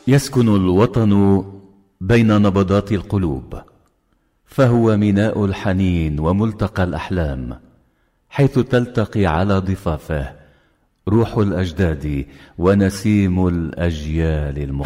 يسكن الوطن بين نبضات القلوب، فهو ميناء الحنين وملتقى الأحلام، حيث تلتقي على ضفافه روح الأجداد ونسيم الأجيال